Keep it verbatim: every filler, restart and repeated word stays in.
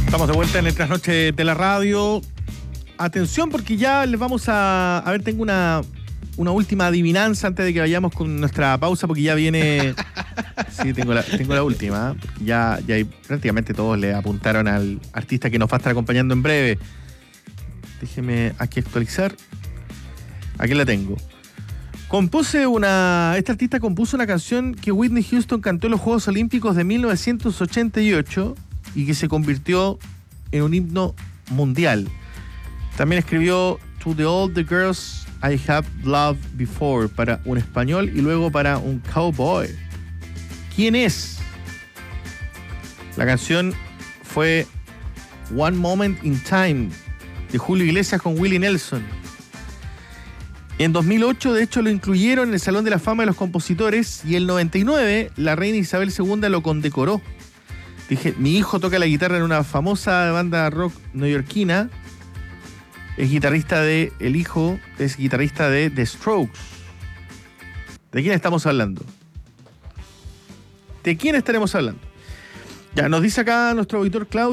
Estamos de vuelta en el Trasnoche de la Radio. Atención, porque ya les vamos a... A ver, tengo una, una última adivinanza antes de que vayamos con nuestra pausa, porque ya viene... Sí, tengo la, tengo la última. Ya, ya hay, prácticamente todos le apuntaron al artista que nos va a estar acompañando en breve. Déjeme aquí actualizar. Aquí la tengo. Compuse una... Este artista compuso una canción que Whitney Houston cantó en los Juegos Olímpicos de mil novecientos ochenta y ocho y que se convirtió en un himno mundial. También escribió To the All the Girls I Have Loved Before para un español y luego para un cowboy. ¿Quién es? La canción fue One Moment in Time de Julio Iglesias con Willie Nelson. En dos mil ocho, de hecho, lo incluyeron en el Salón de la Fama de los Compositores y en el noventa y nueve la reina Isabel segunda lo condecoró. Dije, mi hijo toca la guitarra en una famosa banda rock neoyorquina. Es guitarrista de... El hijo es guitarrista de The Strokes. ¿De quién estamos hablando? ¿De quién estaremos hablando? Ya, nos dice acá nuestro auditor Claudio.